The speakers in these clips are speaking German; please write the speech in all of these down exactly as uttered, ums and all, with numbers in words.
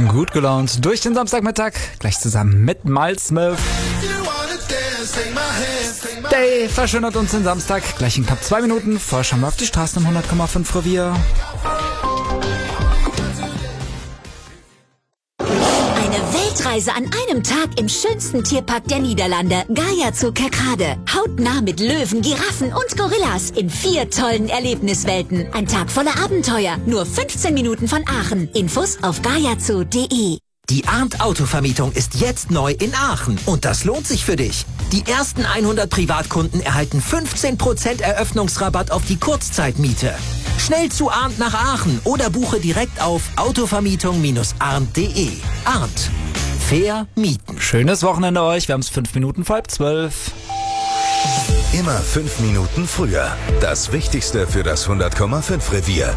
Gut gelaunt durch den Samstagmittag, gleich zusammen mit Miles Smith. Day verschönert uns den Samstag, gleich in knapp zwei Minuten. Vorher schauen wir auf die Straßen im hundert Komma fünf Revier. Weltreise an einem Tag im schönsten Tierpark der Niederlande, Gaia Zoo Kerkrade. Hautnah mit Löwen, Giraffen und Gorillas in vier tollen Erlebniswelten. Ein Tag voller Abenteuer, nur fünfzehn Minuten von Aachen. Infos auf gaiazoo punkt de. Die Arndt Autovermietung ist jetzt neu in Aachen und das lohnt sich für dich. Die ersten hundert Privatkunden erhalten fünfzehn Prozent Eröffnungsrabatt auf die Kurzzeitmiete. Schnell zu Arndt nach Aachen oder buche direkt auf autovermietung arndt punkt de. Arndt. Fair mieten. Schönes Wochenende euch. Wir haben es fünf Minuten vor halb zwölf. Immer fünf Minuten früher. Das Wichtigste für das hundert Komma fünf Revier.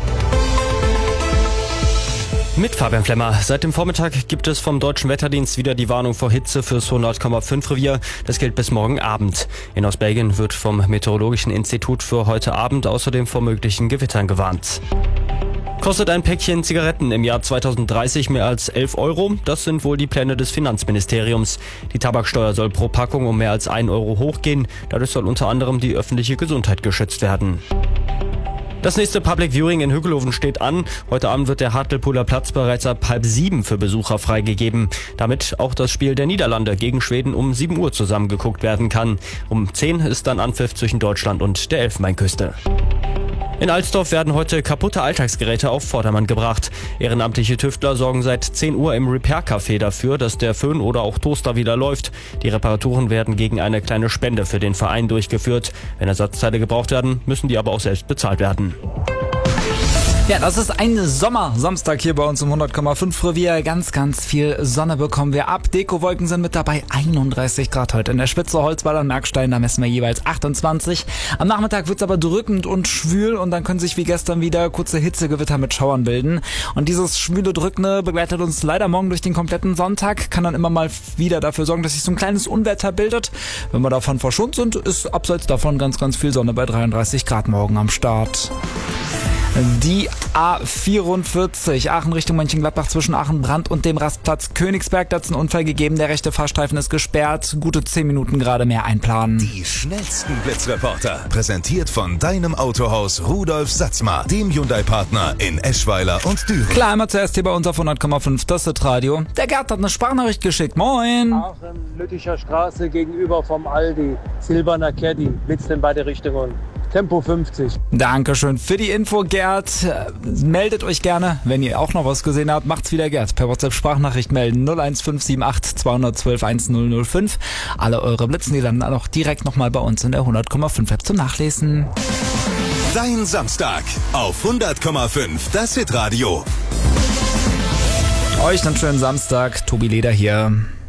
Mit Fabian Flemmer. Seit dem Vormittag gibt es vom Deutschen Wetterdienst wieder die Warnung vor Hitze fürs hundert Komma fünf Revier. Das gilt bis morgen Abend. In Ostbelgien wird vom Meteorologischen Institut für heute Abend außerdem vor möglichen Gewittern gewarnt. Kostet ein Päckchen Zigaretten im Jahr zweitausenddreißig mehr als elf Euro? Das sind wohl die Pläne des Finanzministeriums. Die Tabaksteuer soll pro Packung um mehr als ein Euro hochgehen. Dadurch soll unter anderem die öffentliche Gesundheit geschützt werden. Das nächste Public Viewing in Hügelhoven steht an. Heute Abend wird der Hartlepoler Platz bereits ab halb sieben für Besucher freigegeben. Damit auch das Spiel der Niederlande gegen Schweden um sieben Uhr zusammengeguckt werden kann. Um zehn ist dann Anpfiff zwischen Deutschland und der Elfenbeinküste. In Alsdorf werden heute kaputte Alltagsgeräte auf Vordermann gebracht. Ehrenamtliche Tüftler sorgen seit zehn Uhr im Repair-Café dafür, dass der Föhn oder auch Toaster wieder läuft. Die Reparaturen werden gegen eine kleine Spende für den Verein durchgeführt. Wenn Ersatzteile gebraucht werden, müssen die aber auch selbst bezahlt werden. Ja, das ist ein Sommer-Samstag hier bei uns im hundert Komma fünf Revier. Ganz, ganz viel Sonne bekommen wir ab. Dekowolken sind mit dabei. einunddreißig Grad heute in der Spitze Holzweiler und Merkstein. Da messen wir jeweils achtundzwanzig. Am Nachmittag wird's aber drückend und schwül und dann können sich wie gestern wieder kurze Hitzegewitter mit Schauern bilden. Und dieses schwüle, drückende begleitet uns leider morgen durch den kompletten Sonntag. Kann dann immer mal wieder dafür sorgen, dass sich so ein kleines Unwetter bildet. Wenn wir davon verschont sind, ist abseits davon ganz, ganz viel Sonne bei dreiunddreißig Grad morgen am Start. Die A vierundvierzig, Aachen Richtung Mönchengladbach zwischen Aachen-Brand und dem Rastplatz Königsberg. Da hat es einen Unfall gegeben, der rechte Fahrstreifen ist gesperrt. Gute zehn Minuten gerade mehr einplanen. Die schnellsten Blitzreporter, präsentiert von deinem Autohaus Rudolf Satzmar, dem Hyundai-Partner in Eschweiler und Düren. Klar, immer zuerst hier bei uns auf hundert Komma fünf, das ist Radio. Der Gerd hat eine Sprachnachricht geschickt. Moin! Aachen, Lütticher Straße gegenüber vom Aldi, Silberner Caddy, blitzt in beide Richtungen. Tempo fünfzig. Dankeschön für die Info, Gerd. Meldet euch gerne, wenn ihr auch noch was gesehen habt. Macht's wieder, Gerd. Per WhatsApp-Sprachnachricht melden null eins fünf sieben acht zwei eins zwei eins null null fünf. Alle eure Blitzen, die landen auch direkt nochmal bei uns in der hundert Komma fünf App zum Nachlesen. Dein Samstag auf hundert Komma fünf, das Hitradio. Euch einen schönen Samstag. Tobi Leder hier.